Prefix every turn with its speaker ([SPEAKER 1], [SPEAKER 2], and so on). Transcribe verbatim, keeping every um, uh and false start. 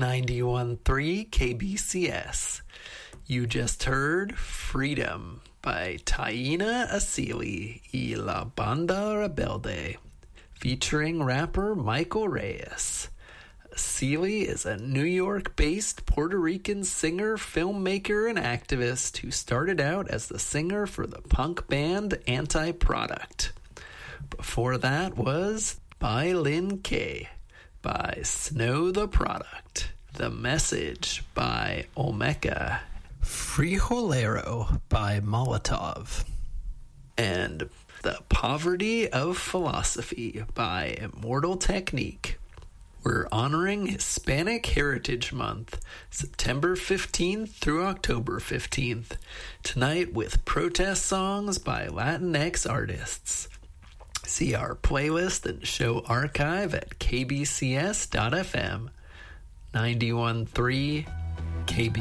[SPEAKER 1] ninety-one point three K B C S. You just heard Freedom by Taina Asili y La Banda Rebelde, featuring rapper Michael Reyes. Asili is a New York-based Puerto Rican singer, filmmaker, and activist who started out as the singer for the punk band Anti-Product. Before that was By Lin K by Snow the Product, The Message by Olmeca, Frijolero by Molotov, and The Poverty of Philosophy by Immortal Technique. We're honoring Hispanic Heritage Month, September fifteenth through October fifteenth, tonight with protest songs by Latinx artists. See our playlist and show archive at k b c s dot f m. ninety-one point three K B